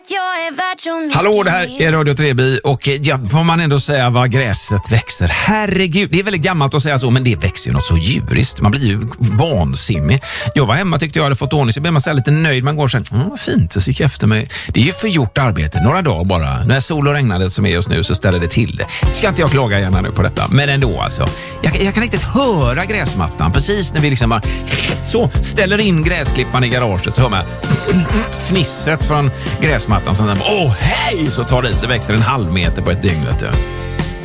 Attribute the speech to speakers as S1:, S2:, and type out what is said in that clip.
S1: Hallå, det här är Radio Treby och ja, får man ändå säga vad gräset växer. Herregud, det är väldigt gammalt att säga så, men det växer ju något så djuriskt. Man blir ju vansinnig. Jag var hemma, tyckte jag hade fått ordning, så blev man så lite nöjd. Man går och säger, vad fint, så gick jag efter mig. Det är ju förgjort arbete, några dagar bara. När sol och regnadet som är just nu så ställer det till det. Ska inte jag klaga gärna nu på detta, men ändå alltså. Jag kan inte höra gräsmattan precis när vi liksom bara så ställer in gräsklippan i garaget, så hör man fnisset från gräsmattan som hej, så tar det i sig, växer en halv meter på ett dygn, vet du.